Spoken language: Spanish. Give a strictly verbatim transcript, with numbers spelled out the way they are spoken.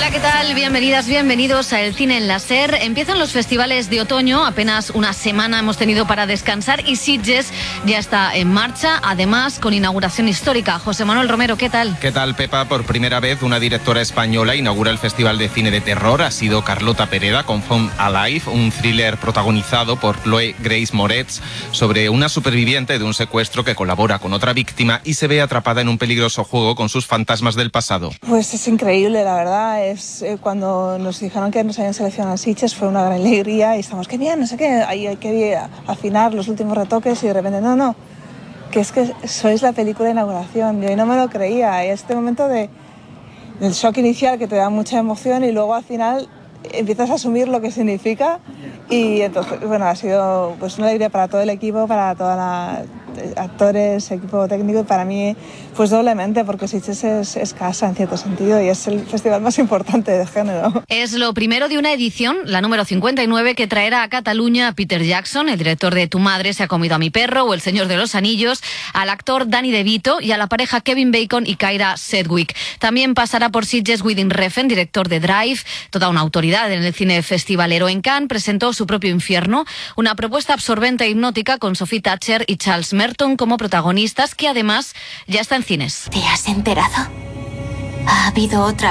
Hola, ¿qué tal? Bienvenidas, bienvenidos a El Cine en la SER. Empiezan los festivales de otoño, apenas una semana hemos tenido para descansar y Sitges ya está en marcha, además con inauguración histórica. José Manuel Romero, ¿qué tal? ¿Qué tal, Pepa? Por primera vez una directora española inaugura el Festival de Cine de Terror. Ha sido Carlota Pereda con Found Alive, un thriller protagonizado por Chloe Grace Moretz sobre una superviviente de un secuestro que colabora con otra víctima y se ve atrapada en un peligroso juego con sus fantasmas del pasado. Pues es increíble, la verdad. Es eh, cuando nos dijeron que nos habían seleccionado a Sitges fue una gran alegría y estamos, qué bien, no sé qué, ahí hay que afinar los últimos retoques y de repente, no, no, que es que sois la película de inauguración. Yo no me lo creía. Y este momento de, del shock inicial que te da mucha emoción y luego al final empiezas a asumir lo que significa y entonces, bueno, ha sido pues una alegría para todo el equipo, para todos los actores, equipo técnico y para mí pues doblemente porque Sitges es, es casa en cierto sentido y es el festival más importante de género. Es lo primero de una edición, la número cincuenta y nueve, que traerá a Cataluña a Peter Jackson, el director de Tu madre se ha comido a mi perro o El Señor de los Anillos, al actor Danny DeVito y a la pareja Kevin Bacon y Kyra Sedgwick. También pasará por Sitges Within Refn, director de Drive, toda una autoridad en el cine festivalero. En Cannes presentó Su propio infierno, una propuesta absorbente e hipnótica con Sophie Thatcher y Charles Merton como protagonistas, que además ya está en cines. ¿Te has enterado? Ha habido otra